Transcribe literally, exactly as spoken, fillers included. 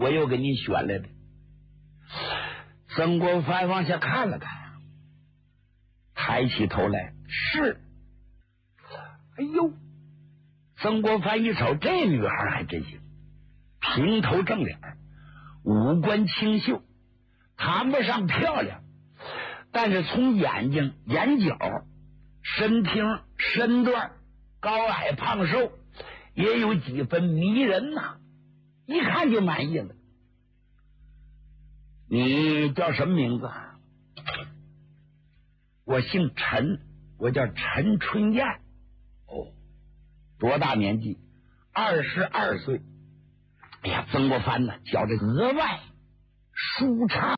我又给你选来的。曾国藩往下看了看，抬起头来，是。哎呦，曾国藩一瞅，这女孩还真行，平头正脸，五官清秀，谈不上漂亮，但是从眼睛、眼角、身听、身段、高矮胖瘦，也有几分迷人呐、啊，一看就满意了。你叫什么名字？我姓陈，我叫陈春燕。哦，多大年纪？二十二岁。哎呀，曾国藩呢，觉着额外舒畅